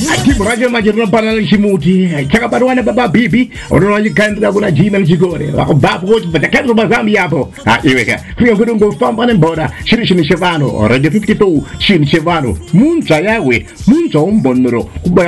Timu raja majirno panal simuti. Chaka barwana baba bibi. Ono raja kandra kuna jima nchikore. Wako babu kochi batakat rumah zambi yapo. Iweka. Kuyo kudungo famba nembora. Shini Shevano. Radio 52. Shini Shevano. Muncha yawe. Muncha umbonoro. Kubaya